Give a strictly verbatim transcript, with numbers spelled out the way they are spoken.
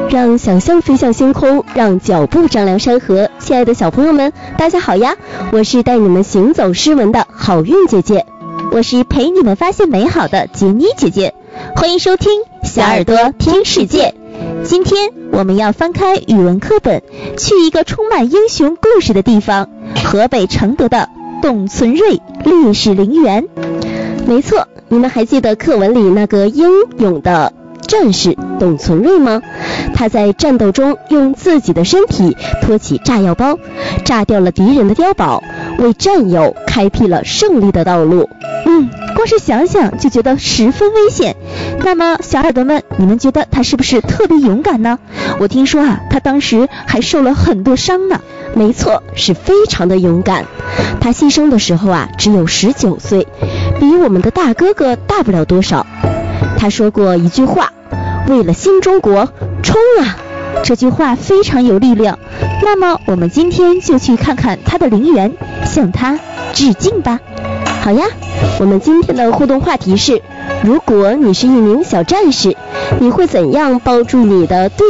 让想象飞向星空，让脚步丈量山河。亲爱的小朋友们，大家好呀！我是带你们行走诗文的好运姐姐， 我是陪你们发现美好的杰妮姐姐。欢迎收听小耳朵听世界。今天我们要翻开语文课本，去一个充满英雄故事的地方——河北承德的董存瑞烈士陵园。 没错，你们还记得课文里那个英勇的战士董存瑞吗？他在战斗中用自己的身体托起炸药包，炸掉了敌人的碉堡，为战友开辟了胜利的道路。 嗯，光是想想就觉得十分危险。那么小耳朵们，你们觉得他是不是特别勇敢呢？我听说啊，他当时还受了很多伤呢。 没错，是非常的勇敢。他牺牲的时候啊，只有十九岁，比我们的大哥哥大不了多少。他说过一句话：为了新中国，冲啊！ 这句话非常有力量。那么我们今天就去看看他的陵园，向他致敬吧。 好呀，我们今天的互动话题是：如果你是一名小战士，你会怎样帮助你的队